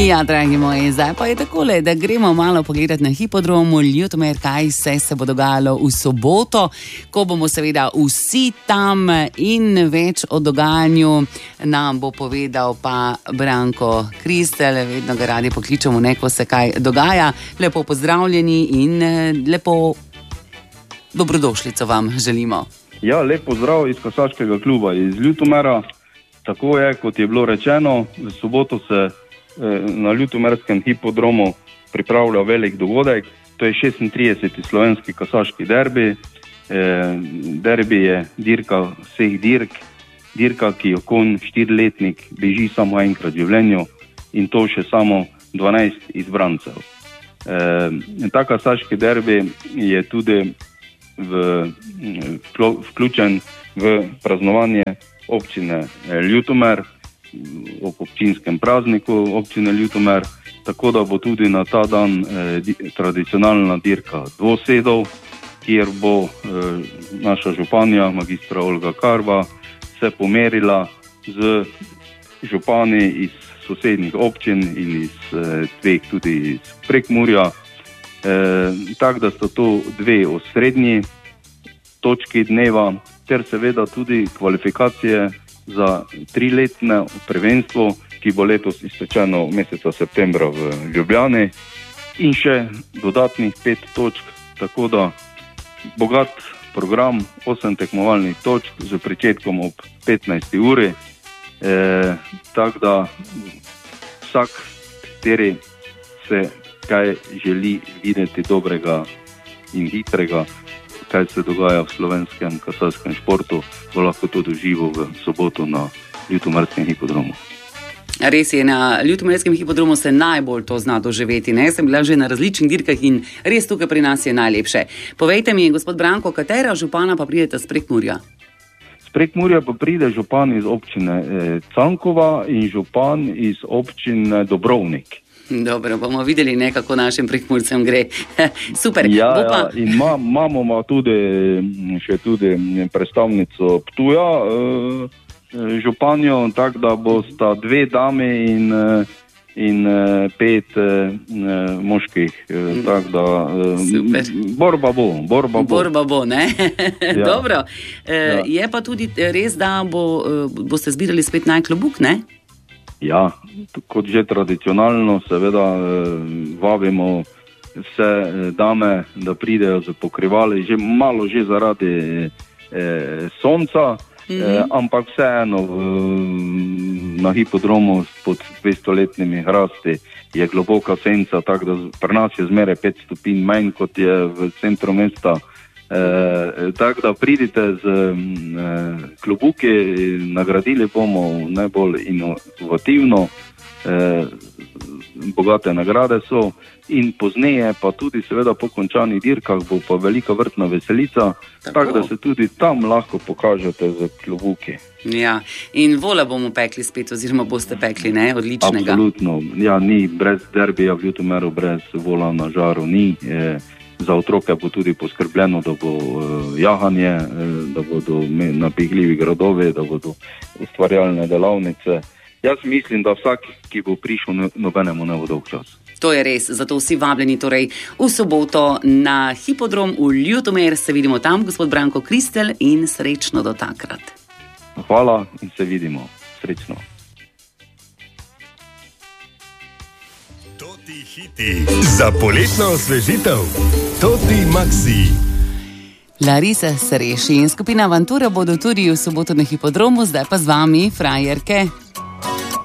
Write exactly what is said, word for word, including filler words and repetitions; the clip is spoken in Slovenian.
Ja, dragi moji, zdaj pa je takole, da gremo malo pogledati na hipodromu Ljutomer, kaj vse se bo dogajalo v soboto, ko bomo seveda vsi tam, in več o dogajanju nam bo povedal pa Branko Kristel. Vedno ga radi pokličemo, ne, ko se kaj dogaja. Lepo pozdravljeni in lepo dobrodošlico vam želimo. Ja, lep pozdrav iz Kasaškega kluba iz Ljutomera. Tako je, kot je bilo rečeno, v soboto se na Ljutomerskem hipodromu pripravlja velik dogodek. To je šestintrideseti slovenski kasaški derbi. Derbi je dirka vseh dirk, dirka, ki jo konj štiriletnik beži samo enkrat v življenju, in to še samo dvanajst izbrancev. Ta kasaški derbi je tudi v, vključen v praznovanje občine Ljutomer, ob občinskem prazniku občine Ljutomer, tako da bo tudi na ta dan eh, di, tradicionalna dirka dvosedov, kjer bo eh, naša županja, magistra Olga Karba, se pomerila z župani iz sosednjih občin in iz eh, dveh tudi iz Prekmurja. Eh, tako da sta to dve osrednji točki dneva, ter seveda tudi kvalifikacije za triletno prvenstvo, ki bo letos iztečeno meseca septembra v Ljubljani, in še dodatnih pet točk, tako da bogat program, osem tekmovalnih točk z pričetkom ob petnajsti uri, e, tako da vsak, kateri se kaj želi videti dobrega in hitrega, kaj se dogaja v slovenskem kasaškem športu, bo lahko to doživel v soboto na Ljutomerskem hipodromu. Res je, na Ljutomerskem hipodromu se najbolj to zna doživeti. Ne? Sem bila že na različnih dirkah in res tukaj pri nas je najlepše. Povejte mi, gospod Branko, katera župana pa pridete z Prekmurja? Z Prekmurja pa pride župan iz občine eh, Cankova in župan iz občine Dobrovnik. Dobro, bomo videli, ne, kako našim Prekmurcem gre. Super. Ja, pa... ja, in ma, imamo tudi še tudi predstavnico Ptuja, eh, županjo, tako da bosta dve dame in, in pet eh, moških. Eh, tako da eh, borba bo, borba bo. Borba bo, ne? Ja. Dobro. Eh, ja. Je pa tudi res, da bo, boste zbirali spet najklobuk, ne? Ja, kot že tradicionalno, seveda vabimo vse dame, da pridejo z pokrivali, že malo že zaradi eh, sonca, mm-hmm. eh, ampak vseeno v, na hipodromu pod dvestoletnimi hrasti je globoka senca, tako da pri nas je zmeraj pet stopinj manj, kot je v centru mesta. Eh, tako da pridite z eh, klobuki, nagradili bomo najbolj inovativno, eh, bogate nagrade so, in pozneje pa tudi seveda po končanih dirkah bo pa velika vrtna veselica, tako, tako da se tudi tam lahko pokažete z klobuki. Ja, in vola bomo pekli spet, oziroma boste pekli, ne, odličnega. Absolutno, ja, ni brez derbija v Ljutomeru, brez vola na žaru ni. Eh, Za otroke bo tudi poskrbljeno, da bo uh, jahanje, uh, da bodo nabegljivi gradovi, da bodo ustvarjalne delavnice. Jaz mislim, da vsak, ki bo prišel, no, nobenemu ne bo dolg čas. To je res, zato vsi vabljeni torej v soboto na hipodrom v Ljutomer. Se vidimo tam, gospod Branko Kristel, in srečno do takrat. Hvala in se vidimo. Srečno. Hiti za poletno osvežitev. Toti Maxi. Larisa Sereši in skupina Avantura bodo tudi v soboto na hipodromu, zdaj pa z vami frajerke.